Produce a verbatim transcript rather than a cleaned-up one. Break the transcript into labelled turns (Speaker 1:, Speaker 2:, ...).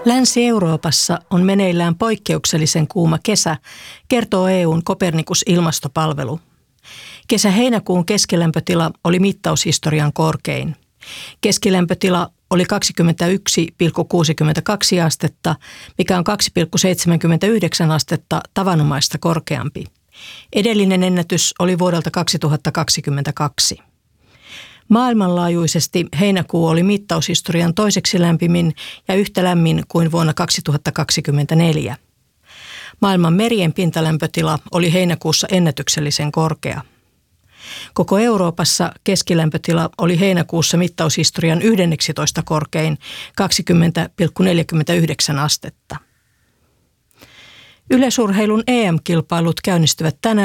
Speaker 1: Länsi-Euroopassa on meneillään poikkeuksellisen kuuma kesä, kertoo E U:n Copernicus-ilmastopalvelu. Kesä-heinäkuun keskilämpötila oli mittaushistorian korkein. Keskilämpötila oli kaksikymmentäyksi pilkku kuusikymmentäkaksi astetta, mikä on kaksi pilkku seitsemänkymmentäyhdeksän astetta tavanomaista korkeampi. Edellinen ennätys oli vuodelta kaksituhattakaksikymmentäkaksi. Maailmanlaajuisesti heinäkuu oli mittaushistorian toiseksi lämpimin ja yhtä lämmin kuin vuonna kaksituhattakaksikymmentäneljä. Maailman merien pintalämpötila oli heinäkuussa ennätyksellisen korkea. Koko Euroopassa keskilämpötila oli heinäkuussa mittaushistorian yhdenneksitoista korkein kaksikymmentä pilkku neljäkymmentäyhdeksän astetta. Yleisurheilun E M-kilpailut käynnistyvät tänään